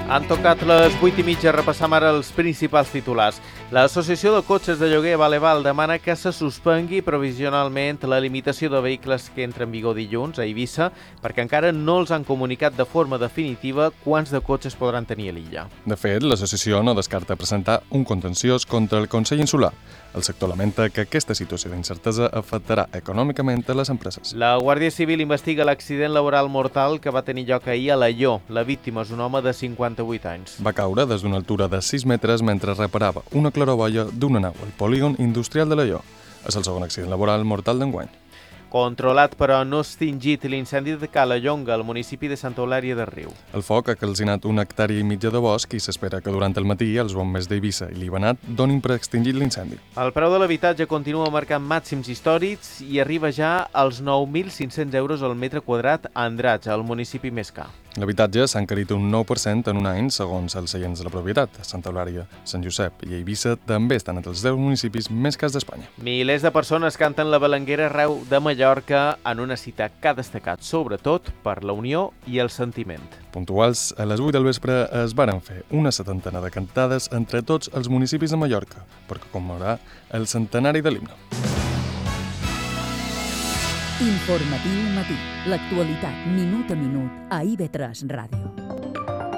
Han tocat les 8:30, repassam ara els principals titulars. L'Associació de Cotxes de Lloguer Valeval demana que se suspengui provisionalment la limitació de vehicles que entra en vigor dilluns a Eivissa, perquè encara no els han comunicat de forma definitiva quants de cotxes podran tenir a l'illa. De fet, l'associació no descarta presentar un contenciós contra el Consell Insular. El sector lamenta que aquesta situació d'incertesa afectarà econòmicament a les empreses. La Guàrdia Civil investiga l'accident laboral mortal que va tenir lloc ahir a Alaior. La víctima és un home de 58 anys. Va caure des d'una altura de 6 metres mentre reparava una claroboia d'una nau al polígon industrial de Alaior. És el segon accident laboral mortal d'enguany. Controlat però no extingit l'incendi de Cala Llonga, al municipi de Santa Eulària de Riu. El foc ha calcinat 1,5 hectàrees de bosc i s'espera que durant el matí els bombers d'Eivissa i Libanat donin per extingit l'incendi. El preu de l'habitatge continua marcant màxims històrics i arriba ja als 9.500 euros al metre quadrat a Andratx, el municipi més car. L'habitatge s'ha encarit un 9% en un any, segons els seients de la propietat. Santa Eulària, Sant Josep i Eivissa també estan entre els 10 municipis més cars d'Espanya. Milers de persones canten la Belenguera arreu de Mallorca en una cita que ha destacat sobretot per la unió i el sentiment. Puntuals, a les 8 del vespre es varen fer una 70 de cantades entre tots els municipis de Mallorca per commemorar el centenari de l'himne. Informatiu matí. L'actualitat minut a minut a IB3 Ràdio.